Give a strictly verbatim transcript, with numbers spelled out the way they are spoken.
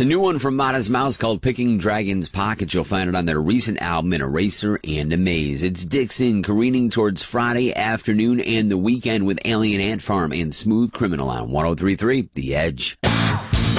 It's a new one from Modest Mouse called Picking Dragon's Pocket. You'll find it on their recent album, An Eraser and a Maze. It's Dixon careening towards Friday afternoon and the weekend with Alien Ant Farm and Smooth Criminal on one oh three point three The Edge.